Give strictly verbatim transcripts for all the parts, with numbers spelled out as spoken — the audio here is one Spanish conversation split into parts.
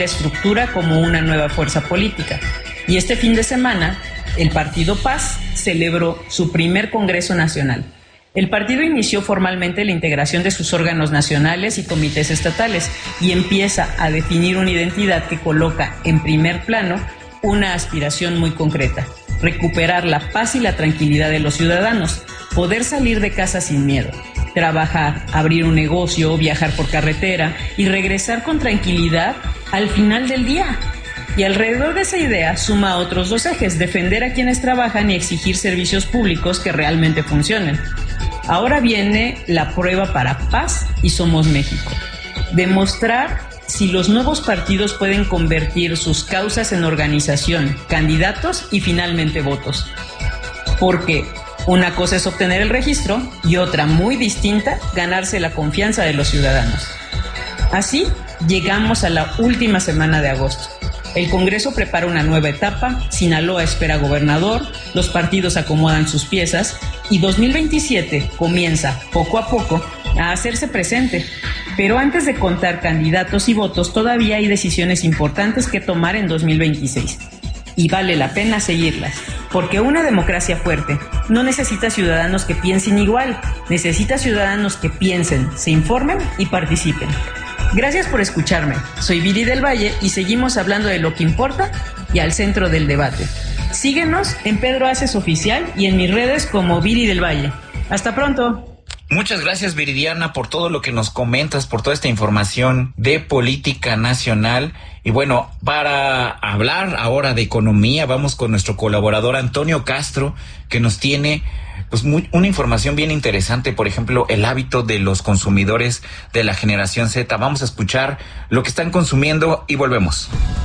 estructura como una nueva fuerza política. Y este fin de semana, el Partido Paz celebró su primer Congreso Nacional. El partido inició formalmente la integración de sus órganos nacionales y comités estatales y empieza a definir una identidad que coloca en primer plano una aspiración muy concreta: recuperar la paz y la tranquilidad de los ciudadanos, poder salir de casa sin miedo, trabajar, abrir un negocio, viajar por carretera y regresar con tranquilidad al final del día. Y alrededor de esa idea suma otros dos ejes: defender a quienes trabajan y exigir servicios públicos que realmente funcionen. Ahora viene la prueba para Paz y Somos México: demostrar si los nuevos partidos pueden convertir sus causas en organización, candidatos y finalmente votos. Porque una cosa es obtener el registro y otra, muy distinta, ganarse la confianza de los ciudadanos. Así llegamos a la última semana de agosto. El Congreso prepara una nueva etapa, Sinaloa espera gobernador, los partidos acomodan sus piezas y dos mil veintisiete comienza, poco a poco, a hacerse presente. Pero antes de contar candidatos y votos, todavía hay decisiones importantes que tomar en dos mil veintiséis. Y vale la pena seguirlas, porque una democracia fuerte no necesita ciudadanos que piensen igual, necesita ciudadanos que piensen, se informen y participen. Gracias por escucharme. Soy Viri del Valle y seguimos hablando de lo que importa y al centro del debate. Síguenos en Pedro Aces Oficial y en mis redes como Viri del Valle. Hasta pronto. Muchas gracias, Viridiana, por todo lo que nos comentas, por toda esta información de política nacional. Y bueno, para hablar ahora de economía, vamos con nuestro colaborador Antonio Castro, que nos tiene pues muy, una información bien interesante. Por ejemplo, el hábito de los consumidores de la generación Z. Vamos a escuchar lo que están consumiendo y volvemos.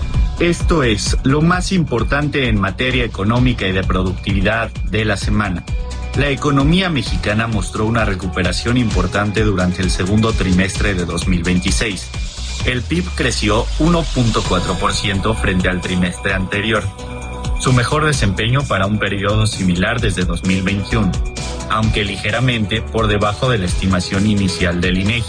Esto es lo más importante en materia económica y de productividad de la semana. La economía mexicana mostró una recuperación importante durante el segundo trimestre de dos mil veintiséis. El P I B creció uno punto cuatro por ciento frente al trimestre anterior, su mejor desempeño para un periodo similar desde dos mil veintiuno, aunque ligeramente por debajo de la estimación inicial del INEGI.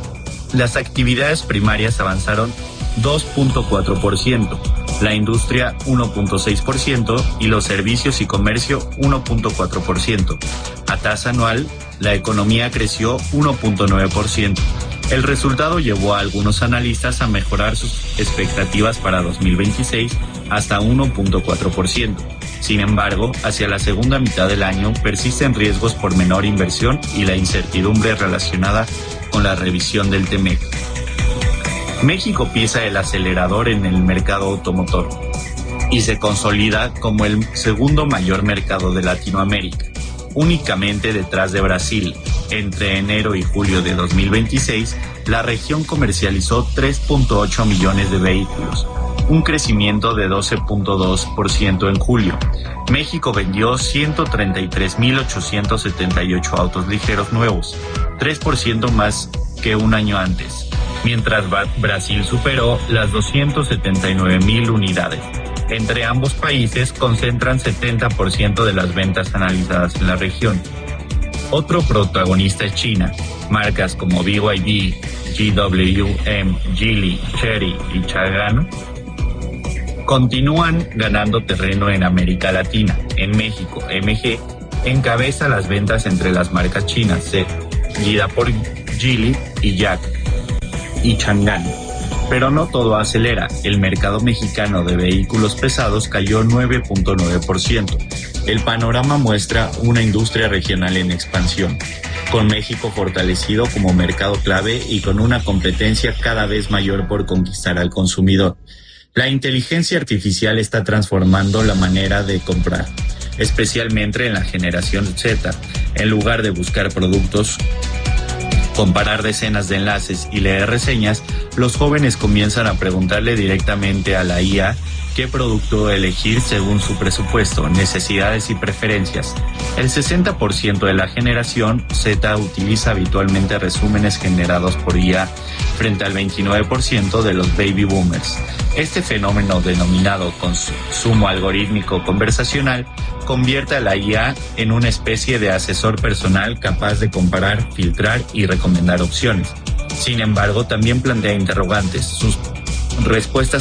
Las actividades primarias avanzaron dos punto cuatro por ciento, la industria uno punto seis por ciento y los servicios y comercio uno punto cuatro por ciento. A tasa anual, la economía creció uno punto nueve por ciento. El resultado llevó a algunos analistas a mejorar sus expectativas para dos mil veintiséis hasta uno punto cuatro por ciento. Sin embargo, hacia la segunda mitad del año persisten riesgos por menor inversión y la incertidumbre relacionada con la revisión del T M E C. México pisa el acelerador en el mercado automotor y se consolida como el segundo mayor mercado de Latinoamérica, únicamente detrás de Brasil. Entre enero y julio de dos mil veintiséis, la región comercializó tres punto ocho millones de vehículos, un crecimiento de doce punto dos por ciento en julio. México vendió ciento treinta y tres mil ochocientos setenta y ocho autos ligeros nuevos, tres por ciento más que un año antes, mientras Brasil superó las doscientas setenta y nueve mil unidades. Entre ambos países concentran setenta por ciento de las ventas analizadas en la región. Otro protagonista es China. Marcas como B Y D, G W M, Geely, Chery y Changan continúan ganando terreno en América Latina. En México, M G encabeza las ventas entre las marcas chinas, seguida por Geely y Jack y Changan. Pero no todo acelera. El mercado mexicano de vehículos pesados cayó nueve punto nueve por ciento. El panorama muestra una industria regional en expansión, con México fortalecido como mercado clave y con una competencia cada vez mayor por conquistar al consumidor. La inteligencia artificial está transformando la manera de comprar, especialmente en la generación Z. En lugar de buscar productos, comparar decenas de enlaces y leer reseñas, los jóvenes comienzan a preguntarle directamente a la I A qué producto elegir según su presupuesto, necesidades y preferencias. El sesenta por ciento de la generación Z utiliza habitualmente resúmenes generados por I A frente al veintinueve por ciento de los baby boomers. Este fenómeno, denominado consumo algorítmico conversacional, convierte a la I A en una especie de asesor personal capaz de comparar, filtrar y recomendar opciones. Sin embargo, también plantea interrogantes. Sus respuestas